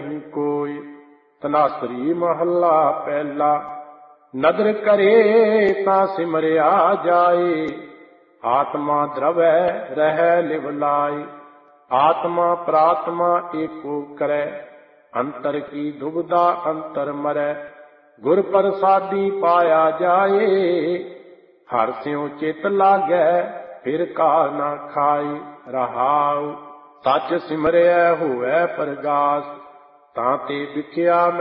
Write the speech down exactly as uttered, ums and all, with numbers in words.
नहीं कोई। तनासरी महला पहला। नदर करे ता सिमरिया जाए, आत्मा द्रवै रह लिवलाई। आत्मा प्रात्मा एको करे, अंतर की दुबदा अंतर मरै। गुर प्रसादी पाया जाए, हर स्यों चित लागै फिर का ना खाई। रहाउ सच सिमरिया होवै प्रगास, तां ते बिख्या